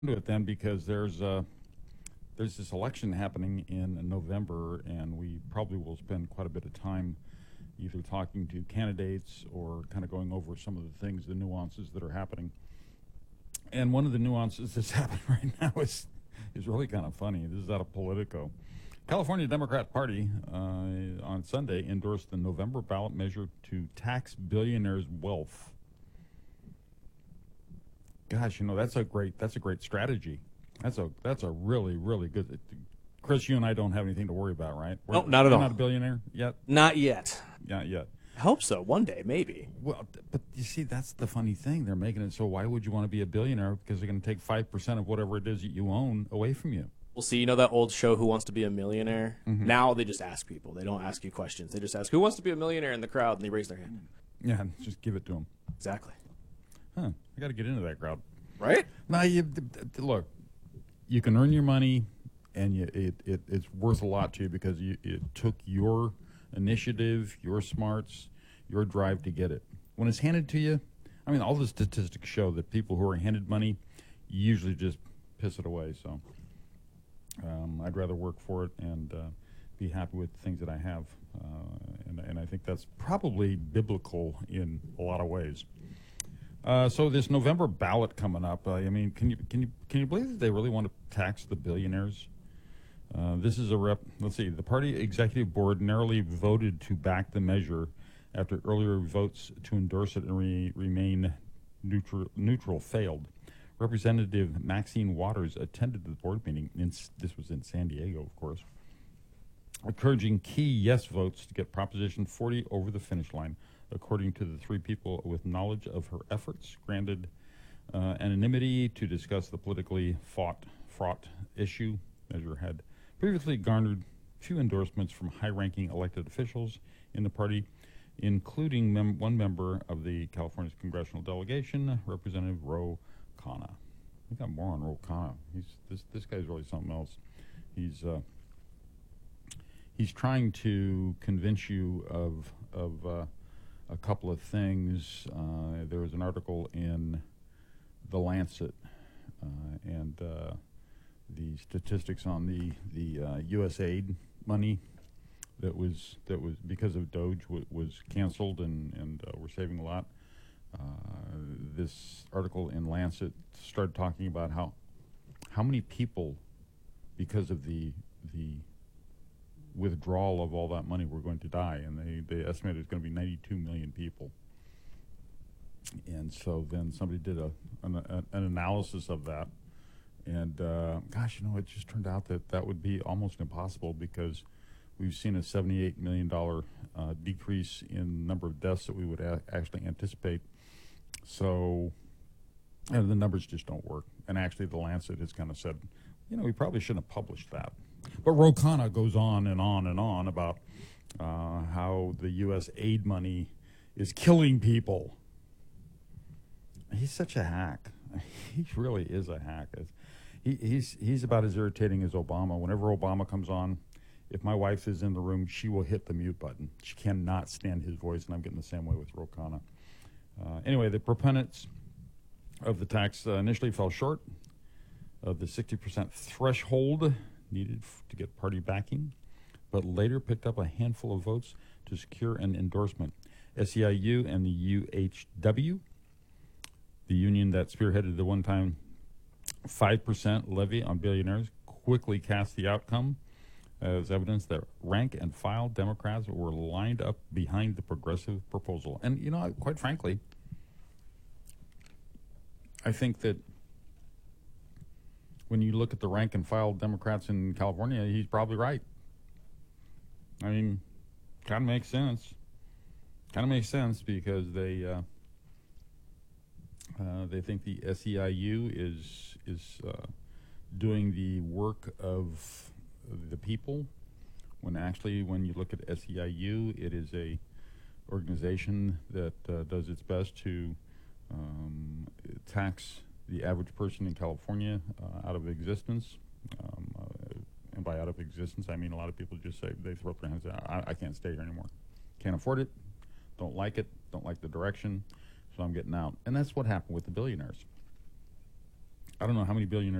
to it then because there's this election happening in November, and we probably will spend quite a bit of time either talking to candidates or kind of going over some of the things, the nuances that are happening. And one of the nuances that's happening right now is really kind of funny. This is out of Politico. California Democrat Party on Sunday endorsed the November ballot measure to tax billionaires' wealth. Gosh, that's a great strategy. That's a really good. Chris, you and I don't have anything to worry about, right? No, not at all. We're not a billionaire yet. Not yet. Not yet. I hope so. One day, maybe. Well, but you see, that's the funny thing. They're making it so. Why would you want to be a billionaire? Because they're going to take 5% of whatever it is that you own away from you. We'll see. You know that old show, Who Wants to Be a Millionaire? Mm-hmm. Now they just ask people. They don't ask you questions. They just ask, who wants to be a millionaire in the crowd? And they raise their hand. Yeah, just give it to them. Exactly. Huh? I got to get into that crowd. Right? Now, look. You can earn your money, and it's worth a lot to you because it took your initiative, your smarts, your drive to get it. When it's handed to you, I mean, all the statistics show that people who are handed money usually just piss it away. So I'd rather work for it and be happy with the things that I have. And I think that's probably biblical in a lot of ways. So this November ballot coming up. I mean, can you believe that they really want to tax the billionaires? This is a rep. Let's see. The party executive board narrowly voted to back the measure after earlier votes to endorse it and remain neutral failed. Representative Maxine Waters attended the board meeting. This was in San Diego, of course, encouraging key yes votes to get Proposition 40 over the finish line. According to the three people with knowledge of her efforts, granted anonymity to discuss the politically fraught issue. Measure had previously garnered few endorsements from high-ranking elected officials in the party, including one member of the California's congressional delegation, Representative Ro Khanna. We got more on Ro Khanna. This guy's really something else. He's trying to convince you of a couple of things. There was an article in The Lancet and the statistics on the U.S. aid money that was because of Doge was canceled, and we're saving a lot. This article in Lancet started talking about how many people, because of the withdrawal of all that money, were going to die, and they estimated it's going to be 92 million people. And so then somebody did an analysis of that, and gosh, it just turned out that would be almost impossible because we've seen a $78 million decrease in number of deaths that we would actually anticipate. So the numbers just don't work. And actually, the Lancet has kind of said, we probably shouldn't have published that. But Ro Khanna goes on and on and on about how the U.S. aid money is killing people. He's such a hack. He really is a hack. He's about as irritating as Obama. Whenever Obama comes on, if my wife is in the room, she will hit the mute button. She cannot stand his voice, and I'm getting the same way with Ro Khanna. Anyway, the proponents of the tax initially fell short of the 60% threshold needed to get party backing, but later picked up a handful of votes to secure an endorsement. SEIU and the UHW, the union that spearheaded the one-time 5% levy on billionaires, quickly cast the outcome as evidence that rank-and-file Democrats were lined up behind the progressive proposal. And, quite frankly, I think that when you look at the rank-and-file Democrats in California, he's probably right. I mean, kind of makes sense. Kind of makes sense because they think the SEIU is doing the work of the people, when actually, when you look at SEIU, it is a organization that does its best to tax the average person in California out of existence. And by out of existence, I mean a lot of people just say, they throw up their hands and say, I can't stay here anymore. Can't afford it, don't like the direction, so I'm getting out. And that's what happened with the billionaires. I don't know how many billionaires